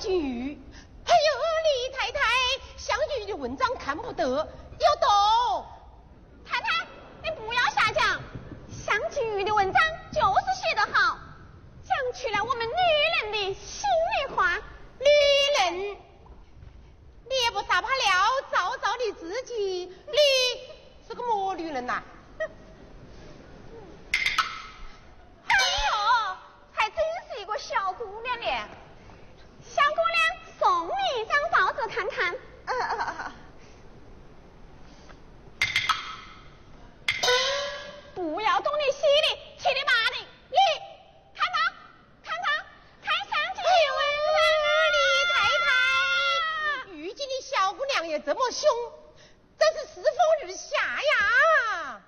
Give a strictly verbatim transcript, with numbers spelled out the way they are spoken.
金玉。哎呦，李太太，湘君玉的文章看不得，要懂。 太太，你不要瞎讲，湘君玉的文章就是写得好，讲出了我们女人的心里话。 女人，你也不撒怕了，早早的自己，你是个么女人呐、啊？ 哎呦，还真是一个小姑娘呢。小姑娘，送你一张报纸看看。 啊啊啊！ 不要动你犀利，气你骂你。你看吧，看吧，看上去文章啊！ 李太太，如今的小姑娘也这么凶，真是世风日下呀！